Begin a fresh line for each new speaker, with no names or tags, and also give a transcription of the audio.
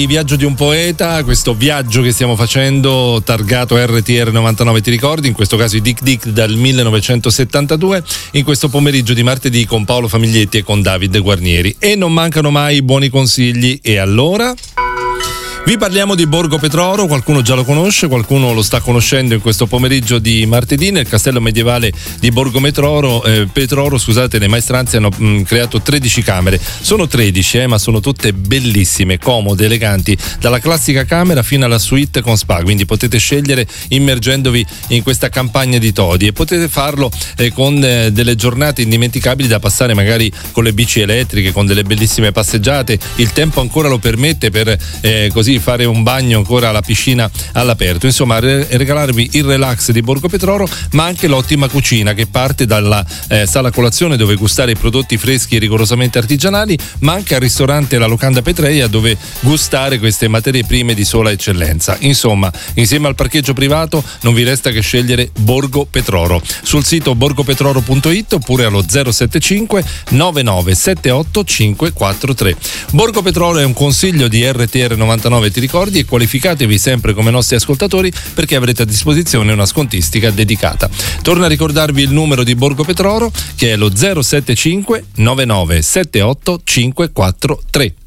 Il viaggio di un poeta, questo viaggio che stiamo facendo targato RTR 99, ti ricordi? In questo caso i Dick Dick dal 1972, in questo pomeriggio di martedì con Paolo Famiglietti e con David Guarnieri. E non mancano mai buoni consigli, e allora? Vi parliamo di Borgo Petroro, qualcuno già lo conosce, qualcuno lo sta conoscendo in questo pomeriggio di martedì. Nel castello medievale di Borgo Petroro, le maestranze hanno creato 13 camere. Sono 13, ma sono tutte bellissime, comode, eleganti, dalla classica camera fino alla suite con spa, quindi potete scegliere immergendovi in questa campagna di Todi, e potete farlo con delle giornate indimenticabili da passare magari con le bici elettriche, con delle bellissime passeggiate. Il tempo ancora lo permette per così fare un bagno ancora alla piscina all'aperto. Insomma, regalarvi il relax di Borgo Petroro, ma anche l'ottima cucina che parte dalla sala colazione, dove gustare i prodotti freschi e rigorosamente artigianali, ma anche al ristorante La Locanda Petreia, dove gustare queste materie prime di sola eccellenza. Insomma, insieme al parcheggio privato non vi resta che scegliere Borgo Petroro. Sul sito borgopetroro.it oppure allo 075 9978 543. Borgo Petroro è un consiglio di RTR 99, ti ricordi, e qualificatevi sempre come nostri ascoltatori, perché avrete a disposizione una scontistica dedicata. Torno a ricordarvi il numero di Borgo Petroro, che è lo 075 9978 543.